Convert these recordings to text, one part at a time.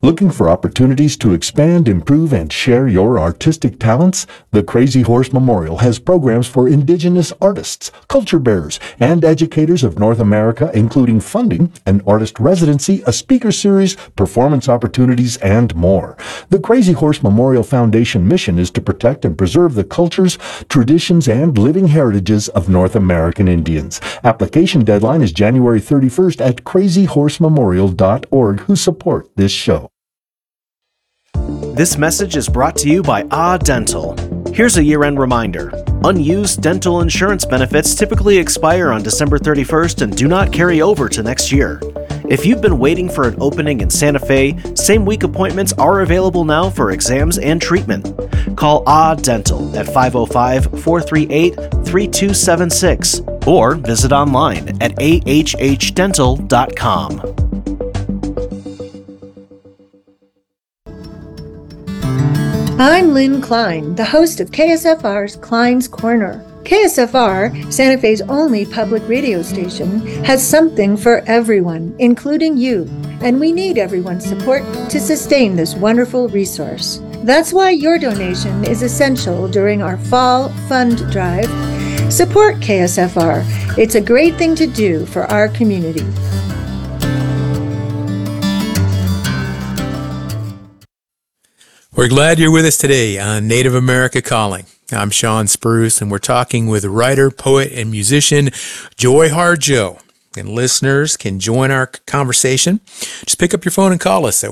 Looking for opportunities to expand, improve, and share your artistic talents? The Crazy Horse Memorial has programs for Indigenous artists, culture bearers, and educators of North America, including funding, an artist residency, a speaker series, performance opportunities, and more. The Crazy Horse Memorial Foundation mission is to protect and preserve the cultures, traditions, and living heritages of North American Indians. Application deadline is January 31st at crazyhorsememorial.org, who support this show. This message is brought to you by Dental. Here's a year-end reminder. Unused dental insurance benefits typically expire on December 31st and do not carry over to next year. If you've been waiting for an opening in Santa Fe, same-week appointments are available now for exams and treatment. Call Dental at 505-438-3276 or visit online at ahhdental.com. I'm Lynn Klein, the host of KSFR's Klein's Corner. KSFR, Santa Fe's only public radio station, has something for everyone, including you, and we need everyone's support to sustain this wonderful resource. That's why your donation is essential during our fall fund drive. Support KSFR. It's a great thing to do for our community. We're glad you're with us today on Native America Calling. I'm Sean Spruce, and we're talking with writer, poet, and musician Joy Harjo. And listeners can join our conversation. Just pick up your phone and call us at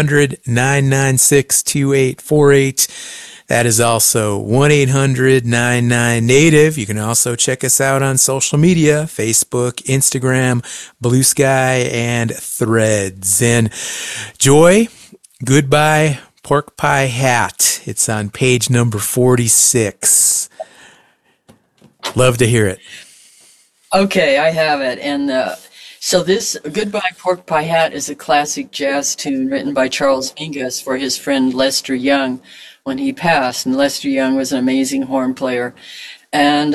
1-800-996-2848. That is also 1-800-99-NATIVE. You can also check us out on social media, Facebook, Instagram, Blue Sky, and Threads. And Joy, Goodbye Pork Pie Hat. It's on page number 46. Love to hear it. Okay, I have it. And so this Goodbye Pork Pie Hat is a classic jazz tune written by Charles Mingus for his friend Lester Young when he passed. And Lester Young was an amazing horn player. And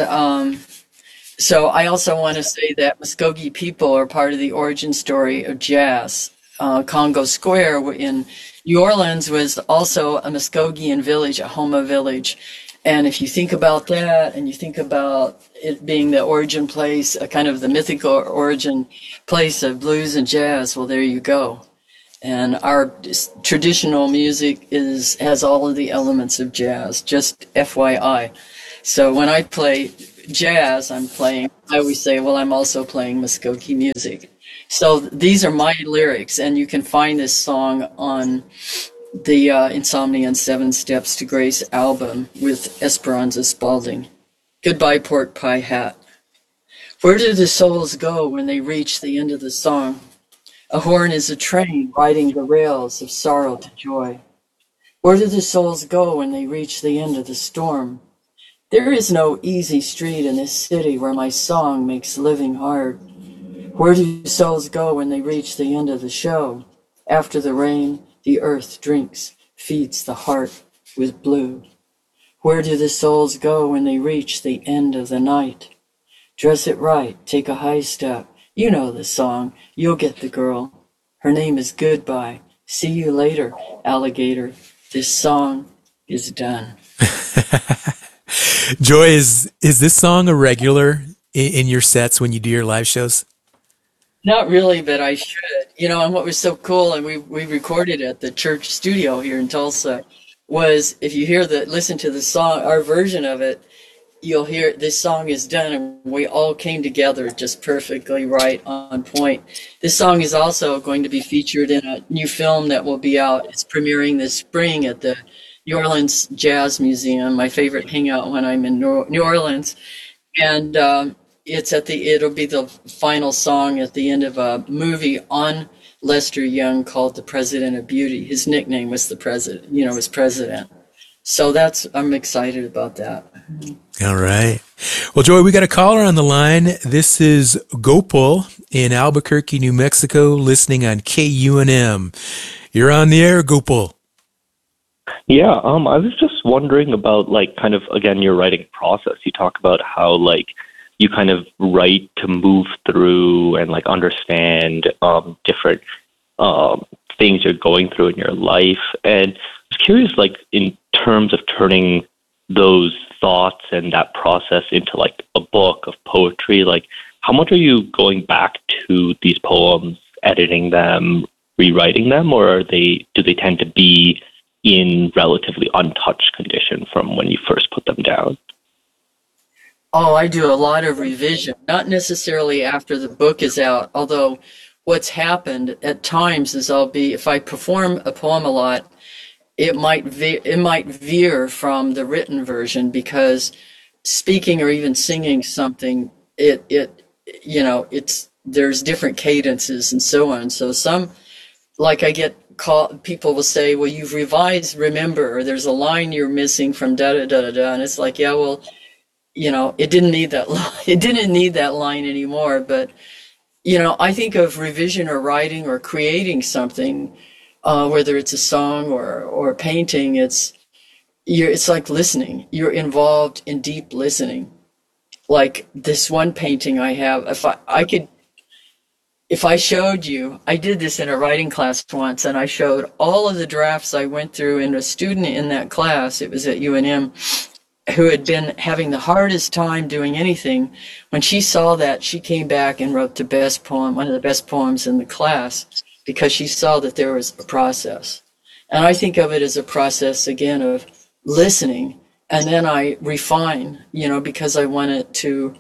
so I also want to say that Muskogee people are part of the origin story of jazz. Congo Square in New Orleans was also a Muskogean village, a Homa village. And if you think about that, and you think about it being the origin place, a kind of the mythical origin place of blues and jazz, well, there you go. And our traditional music has all of the elements of jazz, just FYI. So when I play jazz, I always say, well, I'm also playing Muskogee music. So these are my lyrics, and you can find this song on the Insomnia and 7 Steps to Grace album with Esperanza Spalding. Goodbye, Pork Pie Hat. Where do the souls go when they reach the end of the song? A horn is a train riding the rails of sorrow to joy. Where do the souls go when they reach the end of the storm? There is no easy street in this city where my song makes living hard. Where do souls go when they reach the end of the show? After the rain, the earth drinks, feeds the heart with blue. Where do the souls go when they reach the end of the night? Dress it right, take a high step. You know the song, you'll get the girl. Her name is Goodbye. See you later, alligator. This song is done. Joy, is this song a regular in your sets when you do your live shows? Not really, but I should. And what was so cool, and we recorded at the church studio here in Tulsa, was if you listen to the song, our version of it, you'll hear this song is done, and we all came together just perfectly right on point. This song is also going to be featured in a new film that will be out. It's premiering this spring at the New Orleans Jazz Museum, my favorite hangout when I'm in New Orleans. And it'll be the final song at the end of a movie on Lester Young called The President of Beauty. His nickname was the President, was President. So I'm excited about that. All right. Well, Joy, we got a caller on the line. This is Gopal in Albuquerque, New Mexico, listening on KUNM. You're on the air, Gopal. Yeah, I was just wondering about, kind of, again, your writing process. You talk about how, you kind of write to move through and, understand different things you're going through in your life. And I was curious, like, in terms of turning those thoughts and that process into like a book of poetry, like, how much are you going back to these poems, editing them, rewriting them, or do they tend to be in relatively untouched condition from when you first put them down? Oh, I do a lot of revision, not necessarily after the book is out, although what's happened at times is if I perform a poem a lot, it might veer from the written version, because speaking or even singing something, there's different cadences and so on. So like I get called, people will say, well, you've revised, remember, or there's a line you're missing from da da da da da, and it's like, yeah, well, it didn't need that line. It didn't need that line anymore. But I think of revision or writing or creating something, whether it's a song or a painting, it's like listening. You're involved in deep listening. Like this one painting I have, if I showed you, I did this in a writing class once, and I showed all of the drafts I went through, and a student in that class, it was at UNM, who had been having the hardest time doing anything, when she saw that, she came back and wrote one of the best poems in the class, because she saw that there was a process. And I think of it as a process, again, of listening, and then I refine, because I want it to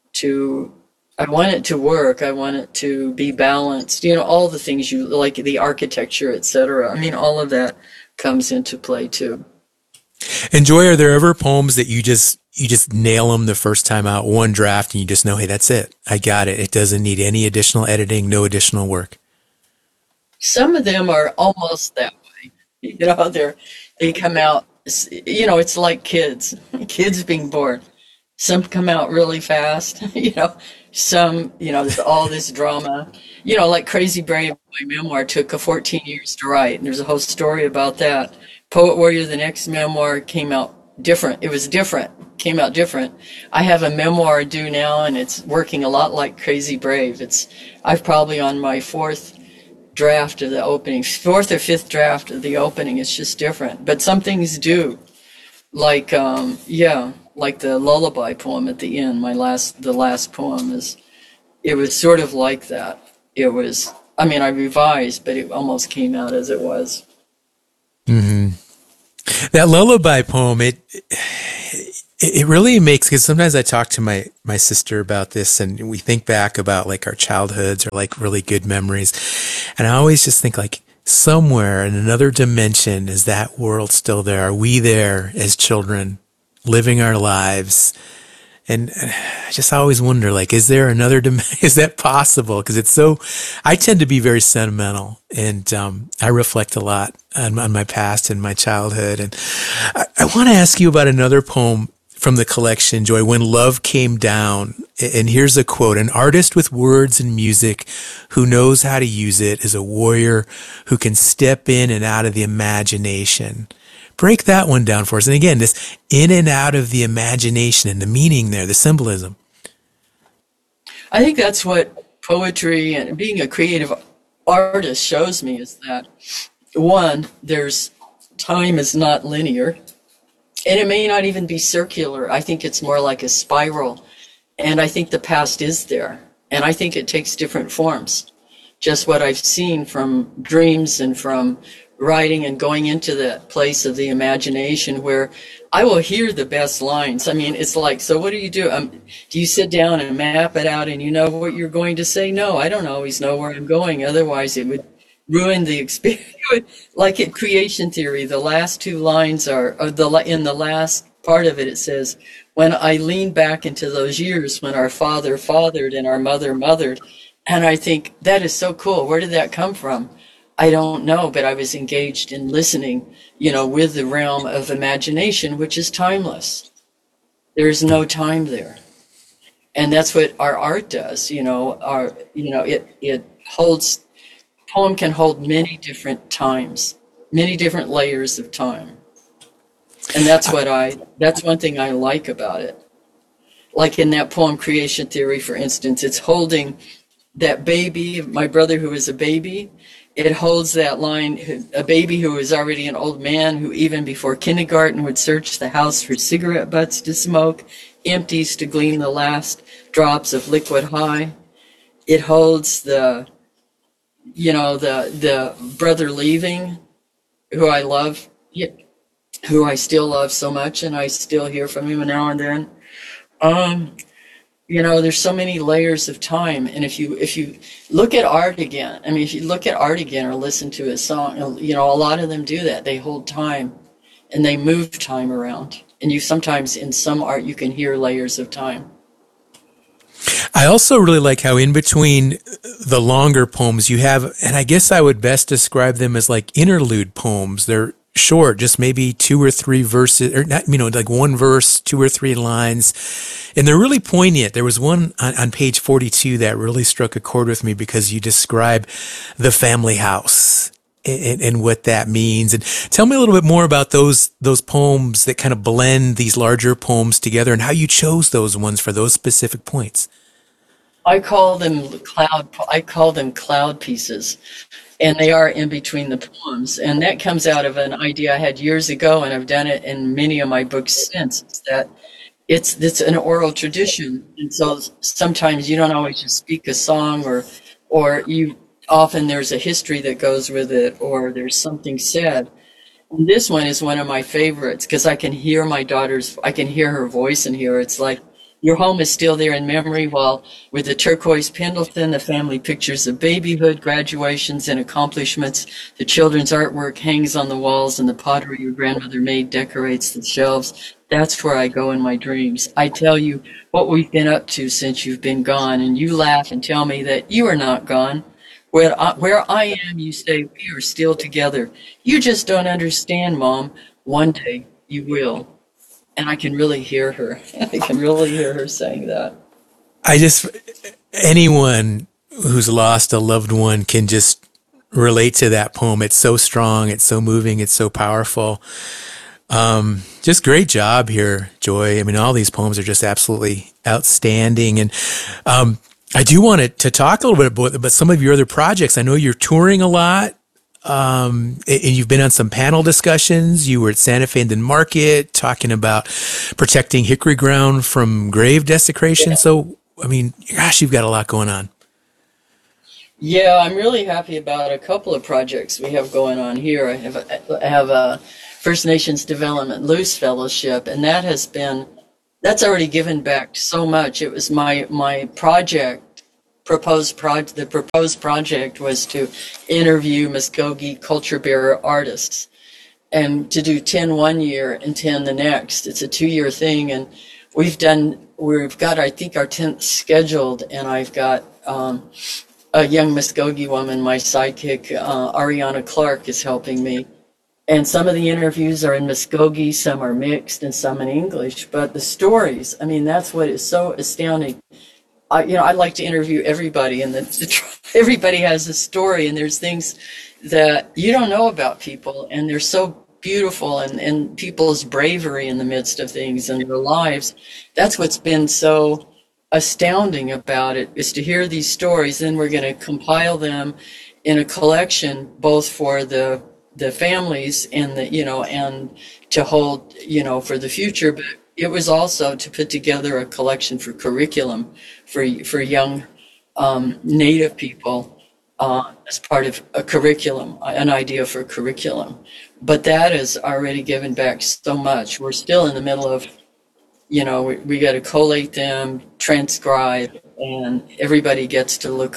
work, I want it to be balanced, all the things you like, the architecture, etc. I mean, all of that comes into play too. And Joy, are there ever poems that you just nail them the first time out, one draft, and you just know, hey, that's it, I got it. It doesn't need any additional editing, no additional work. Some of them are almost that way. They come out, it's like kids being born. Some come out really fast, some, there's all this drama, like Crazy Brave, my memoir took 14 years to write. And there's a whole story about that. Poet Warrior, the next memoir, came out different. It was different, came out different. I have a memoir due now, and it's working a lot like Crazy Brave. I've probably on my fourth draft of the opening, fourth or fifth draft of the opening. It's just different. But some things do, like, like the lullaby poem at the end, the last poem it was sort of like that. I revised, but it almost came out as it was. Mm-hmm. That lullaby poem, it really makes, because sometimes I talk to my sister about this, and we think back about like our childhoods or like really good memories, and I always just think like somewhere in another dimension, is that world still there? Are we there as children living our lives? And I just always wonder, like, is there another is that possible? Because I tend to be very sentimental, and I reflect a lot on my past and my childhood. And I want to ask you about another poem from the collection, Joy, When Love Came Down. And here's a quote: an artist with words and music who knows how to use it is a warrior who can step in and out of the imagination. Break that one down for us. And again, this in and out of the imagination and the meaning there, the symbolism. I think that's what poetry and being a creative artist shows me, is that, one, time is not linear, and it may not even be circular. I think it's more like a spiral, and I think the past is there, and I think it takes different forms. Just what I've seen from dreams and from writing and going into that place of the imagination where I will hear the best lines. I mean, it's like, so what do you do? Do you sit down and map it out and you know what you're going to say? No, I don't always know where I'm going. Otherwise, it would ruin the experience. Like in creation theory, the last two lines in the last part of it, it says, when I lean back into those years when our father fathered and our mother mothered. And I think that is so cool. Where did that come from? I don't know, but I was engaged in listening, with the realm of imagination, which is timeless. There's no time there. And that's what our art does, it holds, poem can hold many different times, many different layers of time. And that's one thing I like about it. Like in that poem, Creation Theory, for instance, it's holding that baby, my brother who is a baby, It holds that line, a baby who is already an old man, who even before kindergarten would search the house for cigarette butts to smoke, empties to glean the last drops of liquid high. It holds the brother leaving, who I love, who I still love so much, and I still hear from him now and then. There's so many layers of time, and if you look at art again, if you look at art again or listen to a song, a lot of them do that. They hold time, and they move time around. And you sometimes in some art you can hear layers of time. I also really like how in between the longer poems you have, and I guess I would best describe them as like interlude poems. They're short, just maybe 2 or 3 verses, or not, like one verse, 2 or 3 lines, and they're really poignant. There was one on page 42 that really struck a chord with me because you describe the family house and what that means. And tell me a little bit more about those poems that kind of blend these larger poems together and how you chose those ones for those specific points. I call them cloud pieces, and they are in between the poems. And that comes out of an idea I had years ago, and I've done it in many of my books since. It's that it's an oral tradition, and so sometimes you don't always just speak a song, or you often there's a history that goes with it, or there's something said. And this one is one of my favorites because I can hear I can hear her voice in here. It's like, your home is still there in memory, while with the turquoise Pendleton, the family pictures of babyhood, graduations, and accomplishments. The children's artwork hangs on the walls, and the pottery your grandmother made decorates the shelves. That's where I go in my dreams. I tell you what we've been up to since you've been gone, and you laugh and tell me that you are not gone. Where I am, you say, we are still together. You just don't understand, Mom. One day you will. And I can really hear her. I can really hear her saying that. Anyone who's lost a loved one can just relate to that poem. It's so strong. It's so moving. It's so powerful. Just great job here, Joy. All these poems are just absolutely outstanding. And I do want to talk a little bit about some of your other projects. I know you're touring a lot. And you've been on some panel discussions. You were at Santa Fe Indian Market talking about protecting hickory ground from grave desecration. Yeah. So, gosh, you've got a lot going on. Yeah, I'm really happy about a couple of projects we have going on here. I have a First Nations Development Luce Fellowship, and that's already given back so much. It was my project. The proposed project was to interview Muskogee culture bearer artists and to do 10 one year and 10 the next. It's a 2-year thing, and we've got I think our 10th scheduled, and I've got a young Muskogee woman, my sidekick, Ariana Clark, is helping me. And some of the interviews are in Muskogee, some are mixed, and some in English. But the stories, that's what is so astounding. I'd like to interview everybody, and everybody has a story, and there's things that you don't know about people, and they're so beautiful, and people's bravery in the midst of things and their lives. That's what's been so astounding about it, is to hear these stories. Then we're going to compile them in a collection, both for the families and and to hold, for the future, but it was also to put together a collection for curriculum for young Native people as part of a curriculum, an idea for curriculum. But that has already given back so much. We're still in the middle of, we got to collate them, transcribe, and everybody gets to look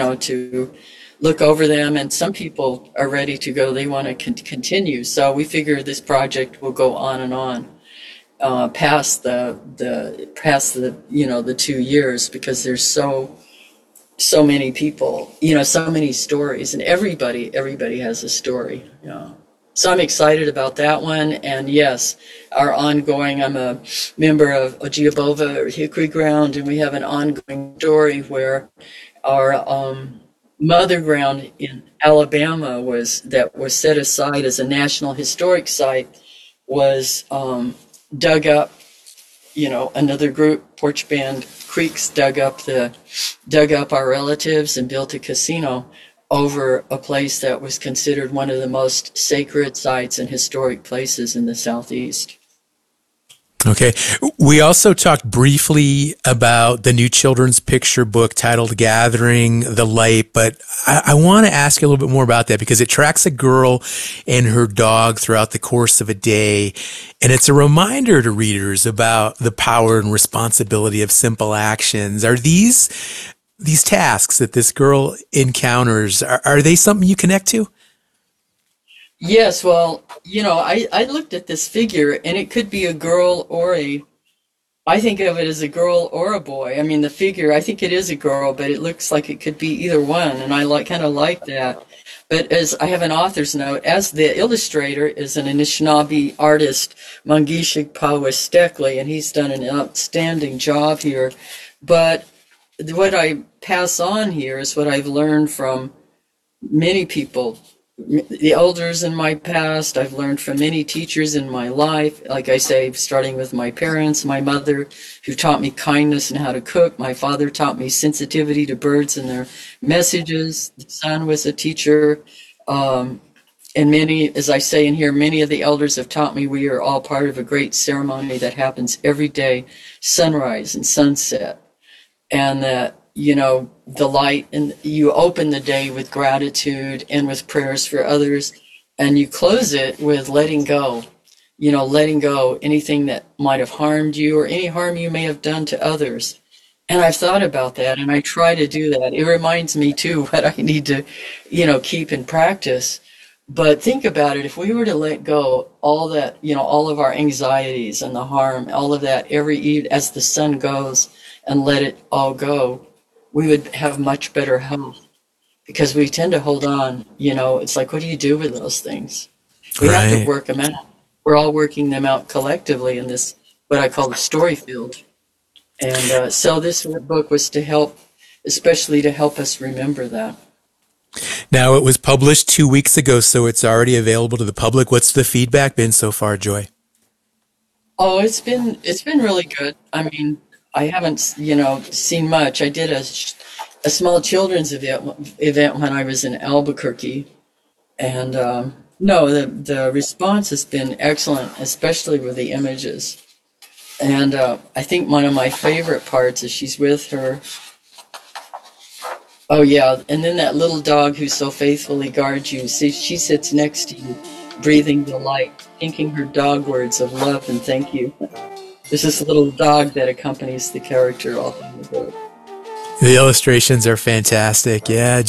over them. And some people are ready to go. They want to continue. So we figure this project will go on and on. Past the 2 years, because there's so many people, so many stories, and everybody has a story. So I'm excited about that one. And yes, our ongoing, I'm a member of Ojiabova, or Hickory Ground, and we have an ongoing story where our mother ground in Alabama was set aside as a National Historic Site was dug up. Another group, Porch Band Creeks, dug up our relatives and built a casino over a place that was considered one of the most sacred sites and historic places in the Southeast. Okay. We also talked briefly about the new children's picture book titled Gathering the Light, but I want to ask you a little bit more about that because it tracks a girl and her dog throughout the course of a day. And it's a reminder to readers about the power and responsibility of simple actions. Are these tasks that this girl encounters, are they something you connect to? Yes, well, I looked at this figure and it could be a girl or I think of it as a girl or a boy. I mean, the figure, I think it is a girl, but it looks like it could be either one. And I kind of like that. But as I have an author's note, as the illustrator is an Anishinaabe artist, Mangishig Pawestekle, and he's done an outstanding job here. But what I pass on here is what I've learned from many people, the elders in my past. I've learned from many teachers in my life, like I say, starting with my parents, my mother, who taught me kindness and how to cook. My father taught me sensitivity to birds and their messages. The son was a teacher. And many, as I say in here, many of the elders have taught me we are all part of a great ceremony that happens every day, sunrise and sunset. And that, the light, and you open the day with gratitude and with prayers for others, and you close it with letting go, letting go anything that might have harmed you or any harm you may have done to others. And I've thought about that, and I try to do that. It reminds me, too, what I need to, keep in practice. But think about it. If we were to let go all that, all of our anxieties and the harm, all of that every evening as the sun goes, and let it all go, we would have much better health, because we tend to hold on. It's like, what do you do with those things? We have to work them out. We're all working them out collectively in this, what I call the story field. And so this book was to help, especially to help us remember that. Now, it was published 2 weeks ago, so it's already available to the public. What's the feedback been so far, Joy? Oh, it's been really good. I mean, I haven't, seen much. I did a small children's event when I was in Albuquerque, and no, the response has been excellent, especially with the images. And I think one of my favorite parts is she's with her. Oh yeah, and then that little dog who so faithfully guards you. See, she sits next to you, breathing the light, thinking her dog words of love and thank you. There's this little dog that accompanies the character all through the book. The illustrations are fantastic. Yeah.